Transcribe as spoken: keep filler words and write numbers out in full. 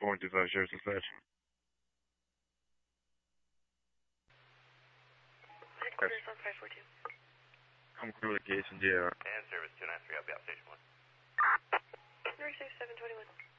four one two five, Sheriff's Dispatch. Headquarters on five four two. I'm clear with case in J R. And service two nine three, I'll be out station one. North six seven twenty-one.